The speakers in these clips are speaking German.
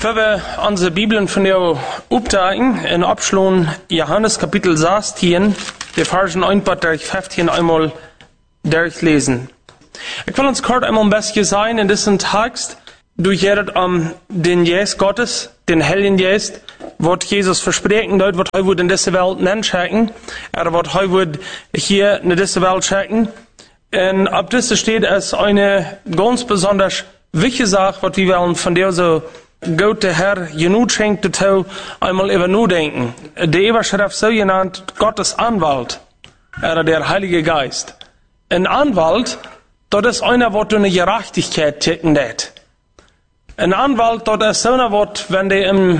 wir unsere Bibeln von der opdagen in Abschluss Johannes Kapitel 16, der Versen 1 bis 15 einmal durchlesen. Ich will uns kurz einmal ein bisschen sagen in diesem Text, durch den Geist Gottes, den Heiligen Geist, was Jesus versprechen dort, was er in dieser Welt nennen schicken, oder was er hier in dieser Welt schicken. Und ab das steht es eine ganz besonders wichtige Sache, was wir wollen von der so Gott der Herr genug schenkt, zu einmal über nur denken. Die Überschrift so genannt, Gottes Anwalt, oder der Heilige Geist. Ein Anwalt, das ist einer, der eine Gerechtigkeit checken lässt. Ein Anwalt, das ist so einer, wenn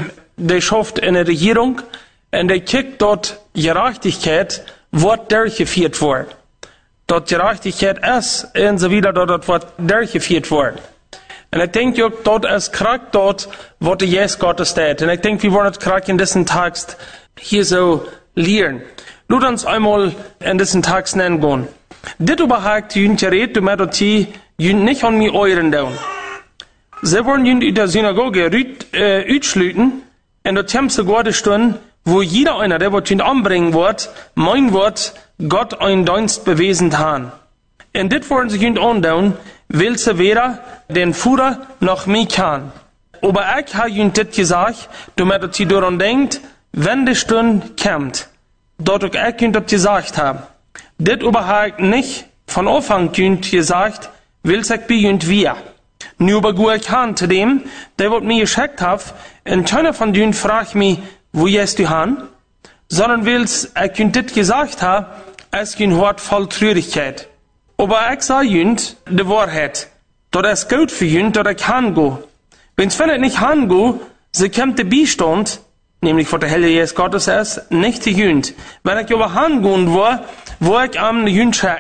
der schafft in der Regierung, und der kickt dort Gerechtigkeit, wird durchgeführt wird. Dort Gerechtigkeit ist, und so wieder, dort wird durchgeführt wird. Und ich denke auch, dort ist krank dort, wo der Geist Gottes steht. Und ich denke, wir wollen es krank in diesem Text hier so lernen. Lass uns einmal in diesen Text nennen gehen. Dit überhaupt jünt gerät, du mit die jünt nicht an mir euren down. Sie wollen jünt in der Synagoge utschlüten, und dort haben sie gerade Stunden, wo jeder einer, der was jünt anbringen wird, mein Wort, Gott ein Dienst bewiesen haben. Und dit wollen sie jünt andown, will sie weder den Führer noch mich kann. Aber ich habe jünt dit gesagt, damit sie daran denkt, wenn die Stunde kommt, dort auch ich jünt das gesagt haben. Dit überhaupt nicht von Anfang jünt gesagt, will sich bei jünt wir. Nur aber gut kann zu dem, der wird mir geschickt hat, und keiner von jünt fragt mich, wo jest du han? Sondern will's, ich jünt dit gesagt haben, es jünt hort voll Traurigkeit. Aber ich sage jünt die Wahrheit. Dort ist gut für jünt, dort ich hango. Wenn's wenn ich nicht hango, so kommt der Beistand, nämlich vor der Heilige Geist Gottes ist, nicht zu jünt. Wenn ich aber hangoen war, wo ich am jünt schauen.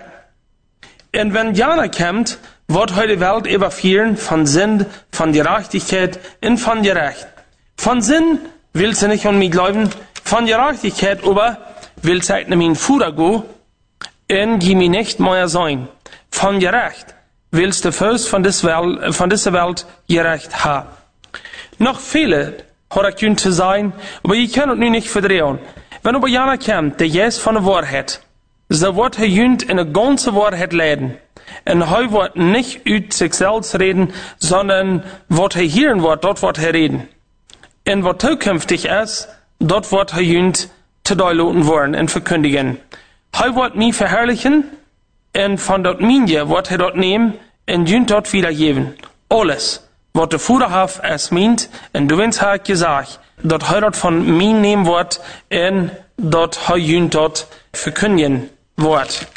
Und wenn Jana kommt, wird heute die Welt überfielen von Sinn, von Gerechtigkeit und von Gerecht. Von Sinn will sie nicht an mich glauben, von Gerechtigkeit aber will sie nicht mein Führer gehen, und die mir nicht mehr sein. Von Gerecht willst du Fuß von dieser Welt gerecht haben. Noch viele hat ich zu sein, aber ich kann es nun nicht verdrehen. Wenn aber Jana kommt, der Geist von der Wahrheit, so wird er jünt in eine ganze Wahrheit leiden. Und er wird nicht über sich selbst reden, sondern was er hören wird, dort wird er reden. Und was zukünftig ist, dort wird er jünt zu deuten worden und verkündigen. Er wird mich verherrlichen, und von dort Minje wird er dort nehmen, und jünt dort wiedergeben. Alles, was der Führer hat, es meint, und du hast halt gesagt, dort er dort von mir nehmen wird, und dort er jünt dort verkündigen wird.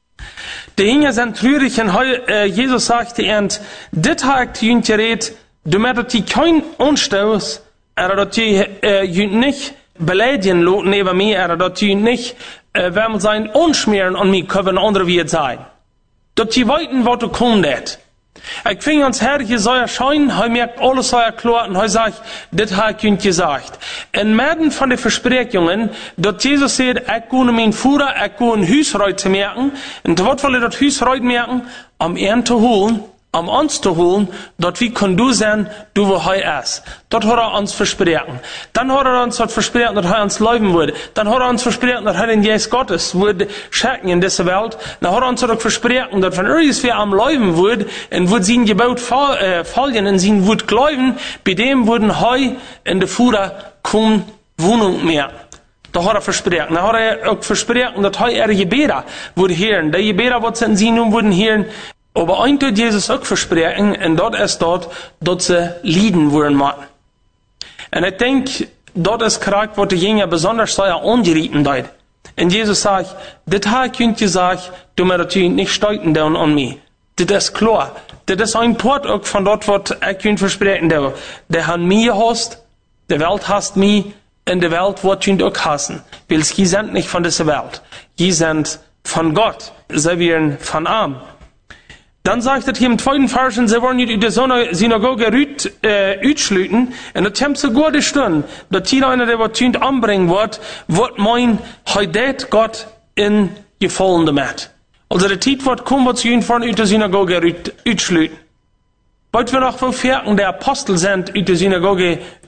Die Jünger sind traurig, und Jesus sagte ihnen, dit hat jünt gerät, du möchtest die kein Unstoß, oder dort jünt nicht beleidigen loten neben mir, oder dort jünt nicht, werden sein unschmieren und mir können andere wie es sein. Dort die weiten, was du kommst. Ich finde uns Herr, hier soll er scheinen, er merkt alles soll er klar, und er sagt, das hat ich gesagt. In Märden von den Versprechungen, dort Jesus sagt, ich kann mein Führer, ich kann ein Hausreut zu merken, und dort will er das Hausreut merken, am Ehren zu holen, am uns zu holen, dort wie kann du sein, du wo er ist. Dort hat er uns versprechen. Dann hat er uns dort versprechen, dass er uns leben würde. Dann hat er uns versprechen, dass er den Geist Gottes würde schenken in dieser Welt. Dann hat er uns dort versprechen, dass wenn irgendwer am leben würde, und würde sein Gebot folgen, und sein Wut glauben, bei dem würden heu in der Führer kaum Wohnung mehr. Da hat er versprechen. Da hat er auch versprechen, dass heu ihre Gebete würde hören. Die Gebete, was sie in nun würden hören, aber ein tut Jesus auch versprechen, und dort ist dort, dass sie lieben würden machen. Und ich denke, dort ist Charakter, wo die Jünger besonders sehr angerieten dort. Und Jesus sagt, das hat ich gesagt, du mir natürlich nicht steuern down an mich. Das ist klar. Das ist ein Port auch von dort, was ich versprechen darf. Der hat mich gehasst, die Welt hasst mich, und die Welt wird ihn auch hassen. Weil sie sind nicht von dieser Welt. Sie sind von Gott. Sie werden von Arm. Dann sagt er hier im zweiten Vers, sie wollen in der Synagoge utschlüten, und das haben sie gute Stunden, dass jeder einer, der was anbringen wird mein, heute Gott in gefallen damit. Also der Zeit wird kommen, was sie von in der Synagoge utschlüten. Bald wir noch verferken, der Apostel sind in der Synagoge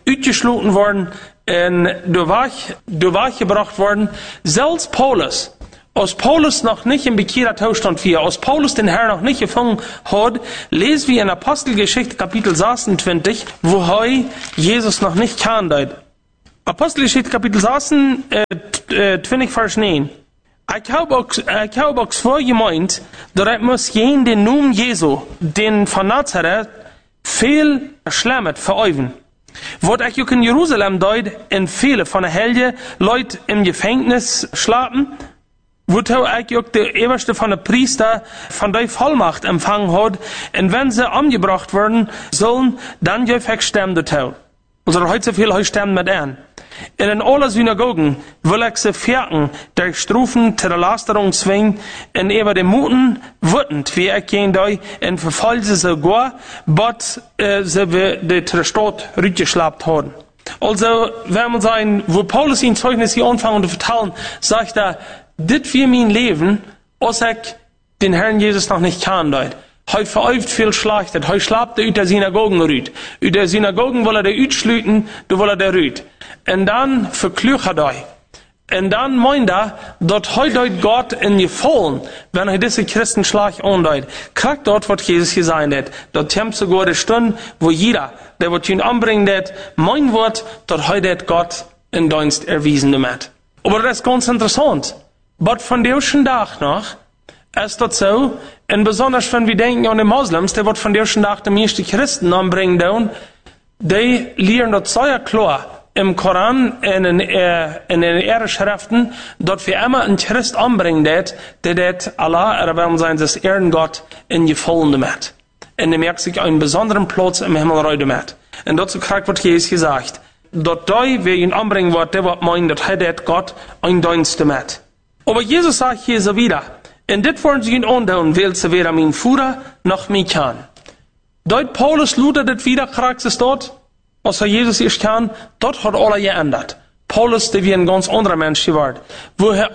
uitgesloten worden en door Wahrheit gebracht worden. Selbst Paulus, als Paulus noch nicht im bekehrten Zustand war, als Paulus den Herrn noch nicht gefangen hat, lesen wir in Apostelgeschichte Kapitel 26, wo Jesus noch nicht kannte. Apostelgeschichte Kapitel 26, Vers 9. Ik heb ook voor gemeend, dat het moest geen den Namen Jesu, den van Nazareth, veel schlemmet veruiven. Wat ik ook in Jeruzalem deed, en viele van de heilige Leute im Gefängnis slapen, wozu ich auch der Oberste von der Priester von der Vollmacht empfangen hat, und wenn sie umgebracht werden sollen, dann darf ich sterben dazu. Also heute so viel sterben mit an. In alle Synagogen will ich sie verken, durch Strufen zur Lasterung zwingen, und über den Muten wütend, wie ich gehen da, und verfolgen sie sogar, bis sie die Stadt rübergeschleppt haben. Also, wenn man sagen, wo Paulus in Zeugnis hier anfangen zu vertellen, sagt er, dit wie mein Leben, als ich den Herrn Jesus noch nicht kannte. Heute veräuft viel schlachtet. Heute schlapt er aus der Synagogen rüt. Aus der Synagogen will er der utschlüten, du will er der rüt. Und dann verklücht er. Und dann meint er, dass heute Gott in Gefallen, wenn er diese Christenschlag andeut, kriegt dort, was Jesus gesagt hat. Dort kommt sogar die Stunde, wo jeder, der was ihn anbringt, mein Wort, dass heute Gott in Dienst erwiesen hat. Aber das ist ganz interessant. Aber von dem ersten Tag noch ist das so, und besonders wenn wir denken an die Moslems, die wird von dem ersten Tag die meisten Christen anbringen, die lernen das sehr klar im Koran, in den Ehrenschriften, dass wir immer einen Christ anbringen, der Allah, oder wenn sein, das Ehrengott in Gefallen hat. Und er merkt sich einen besonderen Platz im Himmelreich hat. Und dazu kriegt wird Jesus gesagt, dass wer ihn anbringen wird, der wird meinen, dass Gott ein Dienst hat. Aber Jesus sagt hier so wieder, und dit wollen sie ihn andauern, weil sie weder mein Führer noch mich kann. Dort Paulus Luther das wieder kriegt es dort, als Jesus ist kann, dort hat alle geändert. Paulus, der wie ein ganz anderer Mensch geworden. Woher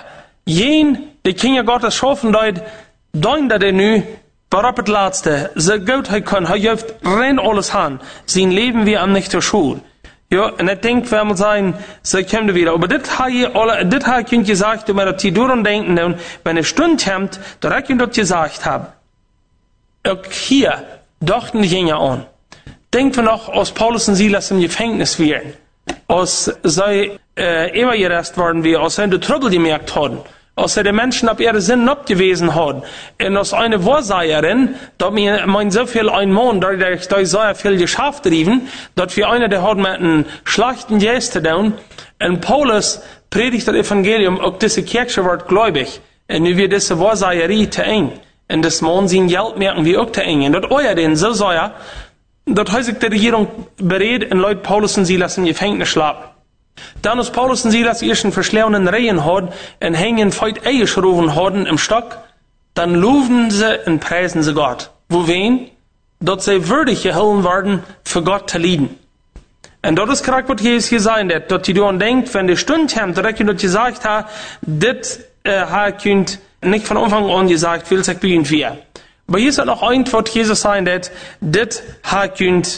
die Kinder Gottes schaffen dort, dann der nu, barab het laatste, so gut er kann, er hilft rein alles an, sein Leben wie am nicht zur Schule. Ja, und ich denke, wenn man sagen, so kommt er wieder. Aber das hat ich gesagt, wenn man die durch denken, und wenn eine Stunde kommt, da ich das gesagt habe. Auch hier dachten die Jünger an. Denkt man noch, als Paulus und Silas im Gefängnis wären, als sie übergereist worden wären, als sie die Trouble gemerkt hatten, als sie die Menschen ab ihre Sinn abgewiesen haben, und als eine Wahrsagerin, dass mir mein so viel ein Mann, da so viel geschafft rieben, dass wir einer der hat mit einem schlechten Geste tun, und Paulus predigt das Evangelium, auch diese Kirche wird gläubig, und nu wird diese Wahrsagerie zu eng, und das Mann sein Geld merken wir auch zu eng, und das euer den so sehr, dass heute die Regierung berät, und Leute Paulus und Silas in Gefängnis schlafen. Dann als Paulus und Silas ersten verschleunen Rehen haben und hängen feit eingeschrufen haben im Stock, dann loben sie und preisen sie Gott. Wo wen? Dass sie würdig gehalten werden, für Gott zu lieben. Und dort ist gerade, was Jesus hier sagen hat, dass die daran denkt, wenn die Stunde kommt, dass ich gesagt habe, das könnt nicht von Anfang an gesagt, will sich beginn wir. Aber hier ist noch ein, was Jesus sagen hat, das könnt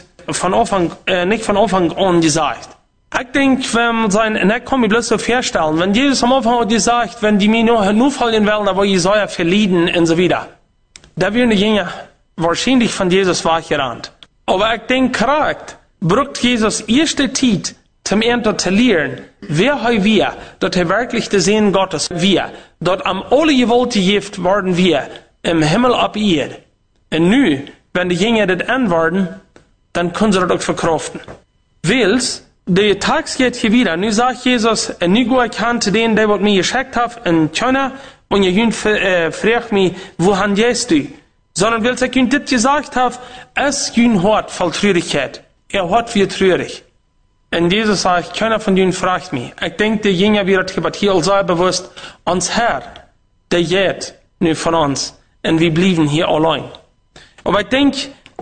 nicht von Anfang an gesagt. Ich denke, wenn man sein, und ich kann mir bloß so vorstellen, wenn Jesus am Anfang hat gesagt, wenn die mir nur fallen wollen, da war Jesaja verliehen und so wieder. Da wären die Jünger wahrscheinlich von Jesus weggerannt. Aber ich denke, gerade, braucht Jesus erste Zeit, zum Ernten zu lernen, wer wir, dass wirklich der Sehen Gottes wir, dort am alle gewollte Gift worden wir, im Himmel ab ihr. Und nu, wenn die Jünger das anwarten, dann können sie das auch verkraften. Weils, der Tag geht hier wieder. Nu sagt Jesus, und nu gehe ich an zu denen, der mir geschickt hat, in China, und ihr fragt mich, wohin gehst du? Sondern weil ich ihnen das gesagt habe, es gibt Hort voll Traurigkeit. Hort wie traurig. Und Jesus sagt, keiner von ihnen fragt mich. Ich denke, der Jünger wird hier sehr bewusst, uns Herr, der geht nu von uns, und wir blieben hier allein. Aber ich denke,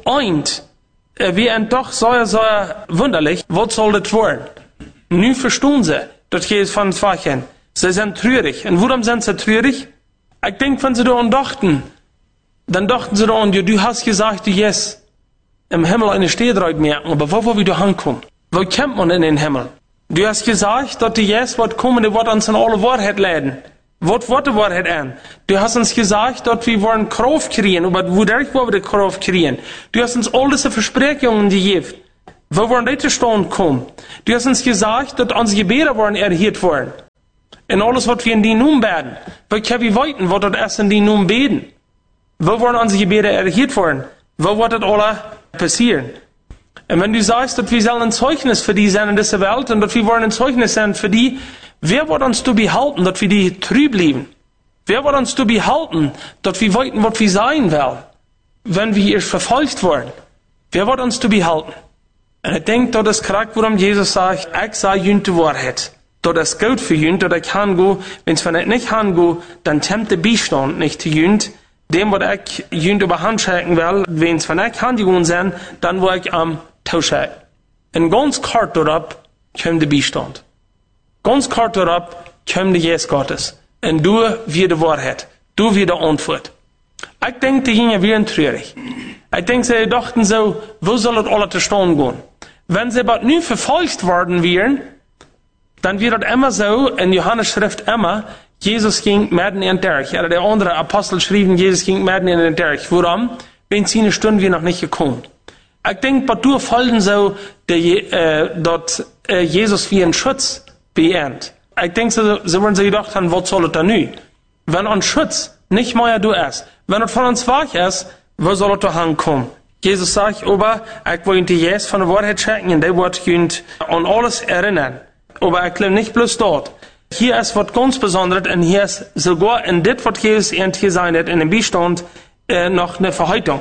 wir sind doch so wunderlich, was soll das werden? Nu verstehen sie, dass Jesus von uns wachen. Sie sind traurig. Und warum sind sie traurig? Ich denke, wenn sie daran dachten, dann dachten sie daran, ja, du hast gesagt, du jetzt im Himmel eine Städte merken, aber wo wir da hinkommen? wo kommt man in den Himmel? Du hast gesagt, dass die Jesus wird kommen, der wird uns in alle Wahrheit leiten. Was wird die Wahrheit an? Du hast uns gesagt, dass wir wollen Kraft kriegen, aber wodurch wollen wir die Kraft kriegen? Du hast uns all diese Versprechungen gegeben. Wo wollen die zustande kommen? Du hast uns gesagt, dass unsere Gebete wollen erhört werden. Und alles, was wir in die Namen beten. Wo können wir weiten, was das erst in die Namen beten? Wo wollen unsere Gebete erhört werden? Wo wird das alle passieren? Und wenn du sagst, dass wir sollen ein Zeugnis für die sein in dieser Welt und dass wir wollen ein Zeugnis sein für die, wer wird uns zu behalten, dass wir die treu bleiben? Wer wird uns zu behalten, dass wir weiten, was wir sein wollen, wenn wir erst verfolgt werden? Wer wird uns zu behalten? Und ich denke, das ist korrekt, warum Jesus sagt, ich sage ihnen die Wahrheit. Das ist gut für ihn, dass ich kann gehen. Wenn es nicht kann gehen, dann kommt der Beistand nicht zu ihnen. Dem, was ich ihnen über Hand schenken will, wenn es nicht kann gehen sein, dann will ich am Tausch. Und ganz kort darauf kommt der Beistand. Ganz kort darauf kommt der Jesus Gottes. Und du wie die Wahrheit. Du wie die Antwort. Ich denke, die gingen wieder traurig. Ich denke, sie dachten so, wo soll das alles zustande gehen? Wenn sie aber nie verfolgt worden wären, dann wird das immer so, in Johannes Schrift immer, Jesus ging mitten in den Tag. Oder der andere Apostel schrieben, Jesus ging mitten in den Tag. Warum? Wenn sie eine Stunde wir noch nicht gekommen. Ich denke, bei dir folgen so, dass Jesus wie ein Schutz beehrt. Ich denke, so werden sie gedacht haben, was soll das da nun? Wenn ein Schutz nicht mehr du ist, wenn es von uns wach ist, wo soll es da hinkommen? Jesus sagt, aber ich will die Jesus von der Wahrheit schenken und der wird uns an alles erinnern. Aber ich glaube nicht bloß dort. Hier ist was ganz Besonderes und hier ist sogar in das, was Jesus hier sein hat, in dem Beistand, noch eine Verheitung.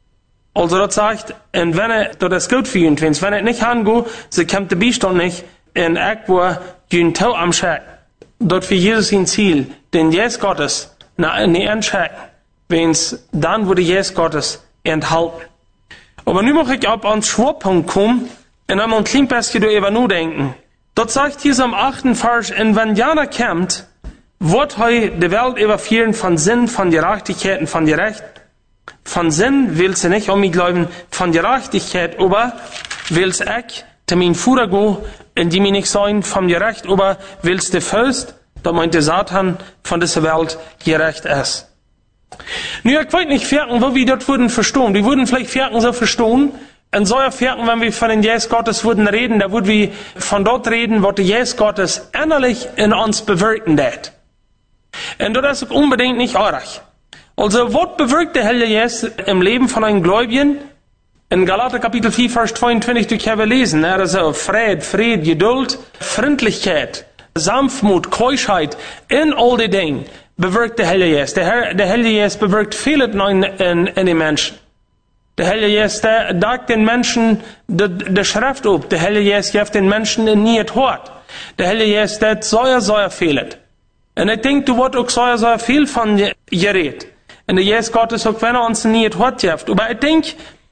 Also das sagt, und wenn das ist gut für ihn, wenn es nicht angeht, so kommt der Beistand nicht, und ich will ihn Tau am Scheck. Dort für Jesus ein Ziel, den Jesus Gottes, nicht entscheiden, wenn es dann wurde Jesus Gottes enthalten. Aber nun möchte ich auf einen Schwerpunkt kommen, und einmal ein klein bisschen darüber nachdenken. Dort sagt Jesus am 8. Vers, und wenn Jana kommt, wird er die Welt überführen von Sinn, von Gerechtigkeit und von Gerecht. Von Sinn will sie nicht mich glauben, von Gerechtigkeit, aber will ich zu meinem Führer gehen, in die mir nicht sein, vom Gerecht, aber will es der Fürst, da meinte Satan von dieser Welt gerecht ist. Nun, ich weiß nicht, wo wir dort würden verstehen. Wir würden vielleicht so verstehen, in so Verken, wenn wir von den Jesus Gottes würden reden, da würden wir von dort reden, was der Jesus Gottes innerlich in uns bewirken wird. Und das ist unbedingt nicht arg. Also, was bewirkt der Heilige Jesus im Leben von einem Gläubigen? In Galater Kapitel 4, Vers 22, du kannst lesen, also Fried, Geduld, Freundlichkeit, Sanftmut, Keuschheit, in all die Dinge bewirkt der Heilige Jesus. Der Heilige Jesus bewirkt vieles in den Menschen. Der Heilige Jesus, der sagt den Menschen die Schrift auf. Der Heilige Jesus gibt den Menschen nie ein Wort. Der Heilige Jesus, der sehr fehlt. Und ich denke, du wirst auch sehr viel von geredet. Und der Jesus Gottes, auch wenn uns nie ein Wort gibt. Aber ich denke,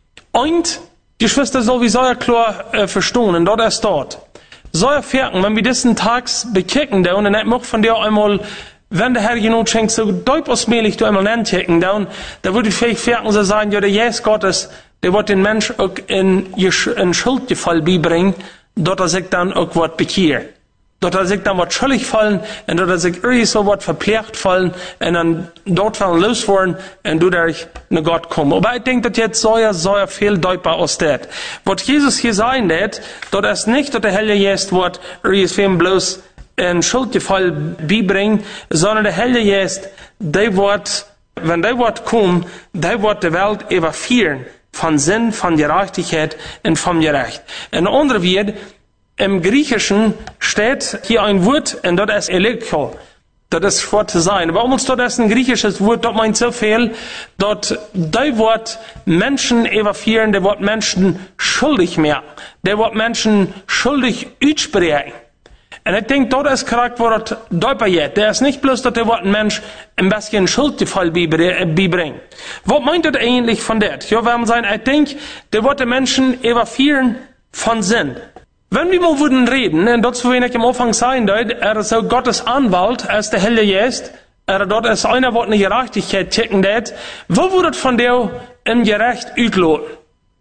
und die Schwester soll wie sehr klar verstehen, und dort ist dort. So erfahren, wenn wir diesen Tags bekicken, und ich möchte von dir einmal, wenn der Herr genug schenkt, so deutlich du einmal entdecken, da würde ich vielleicht merken, so sagen, ja, der Jesus Gottes, der wird den Mensch auch in Schuldgefall beibringen, dort er sich dann auch was bekehrt. Dort er sich dann was schuldig fallen, und dort er sich irgendwie so was verpflichtet fallen, und dann dort fallen losworden, und du durch ne Gott kommen. Aber ich denke, dass jetzt so viel deutbar aus das. Was Jesus hier sagen wird, dort ist nicht, dass der Heilige Jesus wird, irgendwie bloß in Schuldgefall beibringen, sondern der Heilige Jesus, der wird, wenn der wird kommen, der wird die Welt überführen von Sinn, von Gerechtigkeit und vom Gerecht. In anderen Worten, im Griechischen steht hier ein Wort, und das ist Elekko. Das ist schwer zu sein. Aber uns dort ist ein griechisches Wort, das meint so viel, dort, der wird Menschen überführen, der wird Menschen schuldig machen. Der wird Menschen schuldig aussprechen. Und ich denke, dort ist korrekt, wo das deutlich wird. Der ist nicht bloß, dass der ein Mensch ein bisschen Schuldgefall beibringt. Was meint das eigentlich von das? Ja, wir haben sagen, ich denke, der wird den Menschen überführen von Sinn. Wenn wir mal würden reden, und dazu will ich am Anfang sagen, ist so Gottes Anwalt, als der Heilige Jesus, dort ist einer, der eine Gerechtigkeit checken wird, wo würde von der in Gerecht utloten?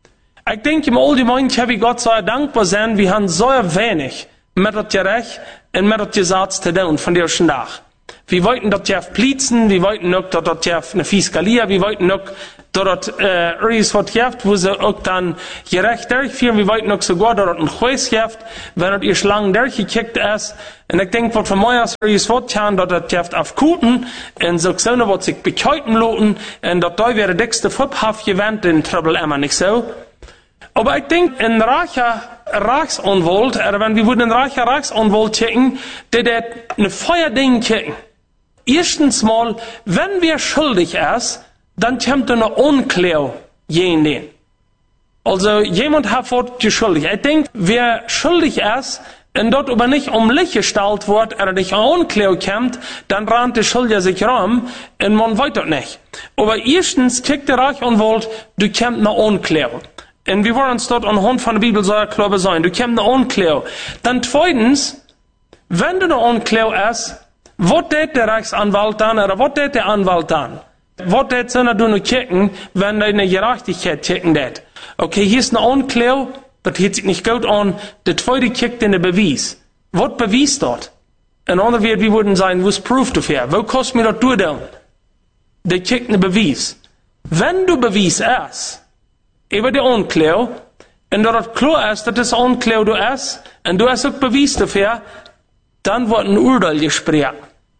Ich denke, im Allgemeinen kann ich Gott sehr dankbar sein, wir haben so wenig mit das Gerecht und mit das Gesetz zu tun von der ersten Tag. Wir wollten dort ja Plizen, wir wollten auch dort ja eine Fiskalia, wir wollten auch dort irgendwas was gibt, wo sie auch dann gerecht durchführen, wir wollten auch sogar dort ein Juez gibt, wenn dort ihr Schlangen durchgekickt ist. Und ich denke, was von mir aus irgendwas was kann, dort gibt auf Kuten, und so was sich bekäuten loten, und dort da wäre der dickste Fubhaft gewähnt, den Trouble immer nicht so. Aber ich denke, ein reicher Reichsanwalt, oder wenn wir einen reicher Reichsanwalt checken, der eine Feuerding checken. Erstens mal, wenn wir schuldig ist, dann kommt eine Unklärung gegen den. Also, jemand hat was geschuldigt. Ich denke, wer schuldig ist, und dort aber nicht Licht gestellt wird, oder nicht eine Unklärung kommt, dann rennt der Schuldige sich rum, und man weiß das nicht. Aber erstens, kriegt der Reichsanwalt, du kommt eine Unklärung. Und wir wollen uns dort anhand von der Bibel so klar sein. Du kommst eine Unklärung. Dann zweitens, wenn du eine Unklärung hast, was tät der Reichsanwalt dann, oder was tät der Anwalt dann? Was tät seiner du noch checken, wenn er eine Gerechtigkeit checken tät? Okay, hier ist eine Unklärung, das hört sich nicht gut an. Der zweite kickt in den Beweis. Was beweist dort? In anderen Worten, wir würden sagen, was Proof dafür? Wo kostet mir das du dann? Der kickt einen Beweis. Wenn du Beweis hast, über die Unklärung, und dort klar ist, dass das Unklärung du hast, und du hast auch Beweis dafür, dann wird ein Urteil gesprochen.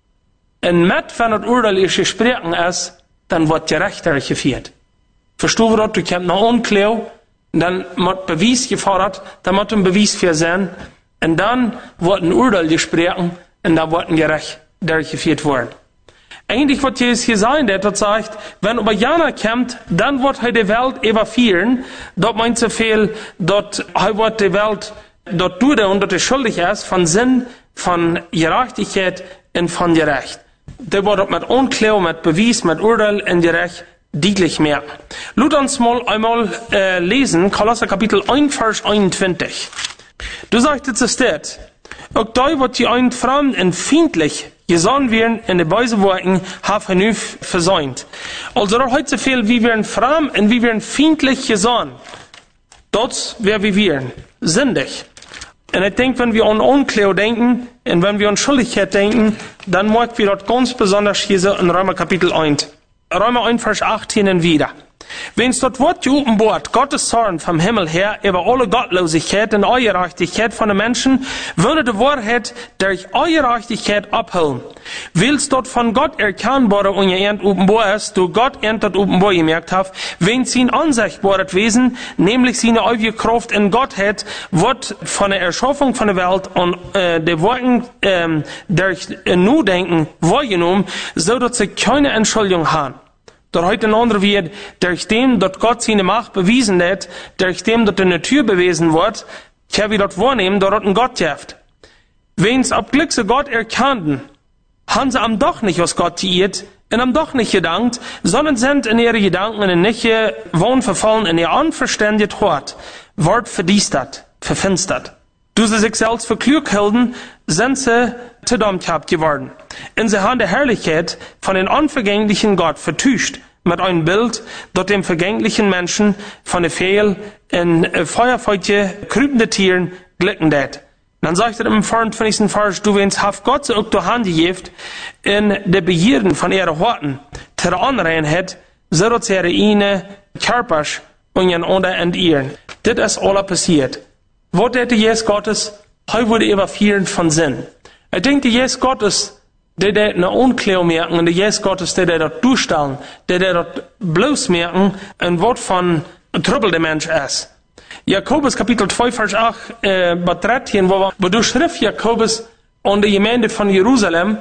Und mit, wenn das Urteil gesprochen ist, dann wird Gerecht geführt. Verstehst du, du kommst eine Unklärung, dann wird Beweis gefordert, dann wird ein Beweis für sein, und dann wird ein Urteil gesprochen, und dann wird ein Gerecht durchgeführt worden. Eigentlich wird Jesus hier sagen, der dort sagt, wenn über Jana kommt, dann wird er die Welt überführen. Dort meint so viel, dort wird die Welt dort tun und dort ist schuldig ist von Sinn, von Gerechtigkeit und von Gerecht. Der wird dort mit Unklärung, mit Beweis, mit Urteil und Gerecht deutlich merken. Lasst uns mal einmal lesen, Kolosser Kapitel 1, Vers 21. Du sagst es steht, auch da wird die ein fremd und feindlich gesonnen werden in den bösen Worten, haben genug versäumt. Also dort heute so viel, wie wir fremd und wie wir feindlich gesonnen. Dort wer wie wir, sündig. Und ich denke, wenn wir an Unklärung denken, und wenn wir an Schuldigkeit denken, dann merken wir dort ganz besonders hier so in Römer Kapitel 1. Römer 1, Vers 18 wieder. Wenn's dort wird geopenbart, Gottes Zorn vom Himmel her über alle Gottlosigkeit und Ungerechtigkeit von den Menschen, würde die Wahrheit durch Ungerechtigkeit abholen. Will's dort von Gott erkennbare und geernt openbar ist, du Gott ernt dort openbar gemerkt hat, wenn sein unsichtbares Wesen, nämlich seine ewige Kraft in Gottheit, wird von der Erschaffung von der Welt und der Worten durch Nudenken wahrgenommen, so dass sie keine Entschuldigung haben. Dort heute ein anderer wird, durch dem, dort Gott seine Macht bewiesen hat, durch dem, dort eine Tür bewiesen wird, kann wir dort wahrnehmen, dort ein Gott jaft. Wenn's ab Glück so Gott erkannten, haben sie am doch nicht was Gott tiert, und am doch nicht gedankt, sondern sind in ihre Gedanken in nicht wohnverfallen in ihr unverständigt Hort, Wort verdiestert, verfinstert. Du sie sich selbst für klug hielten, sind sie zu dumm gehabt geworden. Und sie haben die Herrlichkeit von den unvergänglichen Gott vertuscht mit einem Bild, dort dem vergänglichen Menschen von der Fehl in feuerfeuchte, krübende Tieren glicken det. Dann sagt er im 24. Vers, du wenn's haft Gott so auch die Hand gegeben, in der Begierden von ihren Horten, zur Unreinheit, so dass ihre ihnen körpers und ihren Onder entieren. Das ist alles passiert. Was der Jesus Gottes, heute wurde überführen von Sinn. Ich denke, der Jesus Gottes, der eine Unklärung merken, und der Jesus Gottes, der dort durchstellen, der dort bloß merken, ein Wort von Trübbel der Mensch ist. Jakobus Kapitel 2, Vers 8, betreffen, wo du Schrift Jakobus und die Gemeinde von Jerusalem,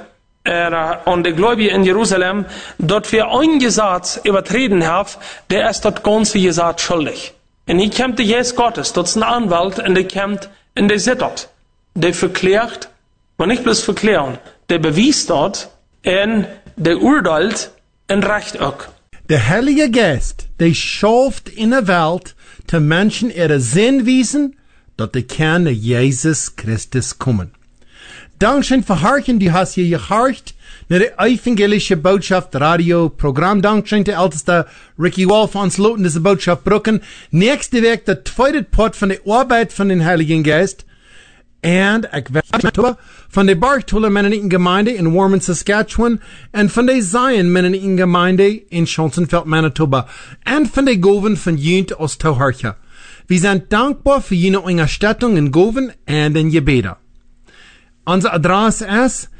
und die Gläubigen in Jerusalem, dort wir ein Gesetz übertreten haben, der ist dort ganze Gesetz schuldig. Und hier kommt der Jesus Gottes, dort ist ein Anwalt, und der kommt, und der sitzt dort. Der verklärt, aber nicht bloß verklären, der bewies dort, und der urteilt, und recht auch. Der Heilige Geist, der schafft in der Welt, zu Menschen ihre Sinnwesen, dort die Kern Jesus Christus kommen. Dankeschön für Horchen, du hast hier gehorcht, de evangelische Botschaft Radio Programm dankzij de älteste Ricky Wolf ons loten deze Botschaft brucken. Nächste week de tweede part van de arbeid van den Heiligen Geist. En ik weet van de Bartola Mennoniten-gemeinde in Warman, Saskatchewan. En van de Zion Mennoniten-gemeinde in Schonsenfeld, Manitoba. En van de Goven van Junt aus Tauhartje. Wir sind dankbar für jene Unterstützung in Goven und in Gebeten. Unsere Adresse ist